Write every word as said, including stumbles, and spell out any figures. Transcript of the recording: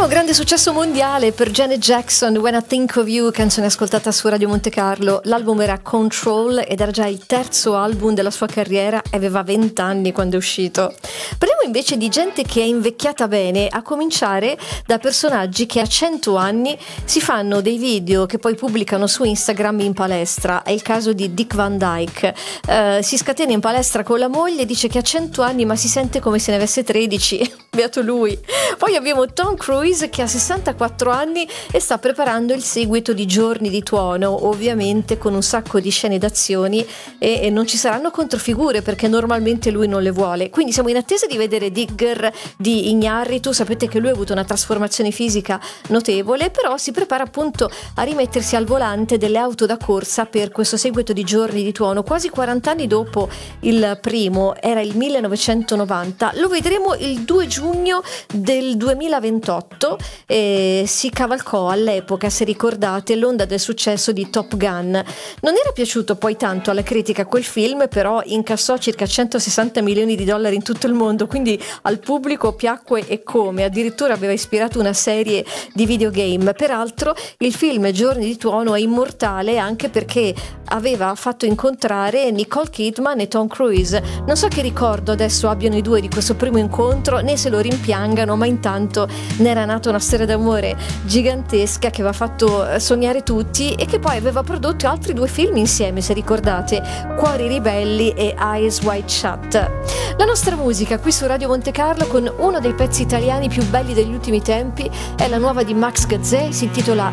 Primo grande successo mondiale per Janet Jackson, When I Think of You, canzone ascoltata su Radio Monte Carlo. L'album era Control ed era già il terzo album della sua carriera e aveva venti anni quando è uscito. Parliamo invece di gente che è invecchiata bene, a cominciare da personaggi che a cento anni si fanno dei video che poi pubblicano su Instagram in palestra. È il caso di Dick Van Dyke. Uh, si scatena in palestra con la moglie, dice che ha cento anni ma si sente come se ne avesse tredici. Beato lui. Poi abbiamo Tom Cruise che ha sessantaquattro anni e sta preparando il seguito di Giorni di Tuono, ovviamente con un sacco di scene d'azioni e, e non ci saranno controfigure perché normalmente lui non le vuole. Quindi siamo in attesa di vedere Digger di Iñárritu. Sapete che lui ha avuto una trasformazione fisica notevole, però si prepara appunto a rimettersi al volante delle auto da corsa per questo seguito di Giorni di Tuono, quasi quaranta anni dopo il primo, era il millenovecentonovanta. Lo vedremo il due giugno del duemilaventotto e si cavalcò all'epoca, se ricordate, l'onda del successo di Top Gun. Non era piaciuto poi tanto alla critica quel film, però incassò circa centosessanta milioni di dollari in tutto il mondo, quindi al pubblico piacque e come, addirittura aveva ispirato una serie di videogame. Peraltro il film Giorni di Tuono è immortale anche perché aveva fatto incontrare Nicole Kidman e Tom Cruise. Non so che ricordo adesso abbiano i due di questo primo incontro, né se lo rimpiangano, ma intanto ne era nata una storia d'amore gigantesca che aveva fatto sognare tutti e che poi aveva prodotto altri due film insieme, se ricordate, Cuori ribelli e Eyes Wide Shut. La nostra musica qui su Radio Monte Carlo con uno dei pezzi italiani più belli degli ultimi tempi è la nuova di Max Gazzè, si intitola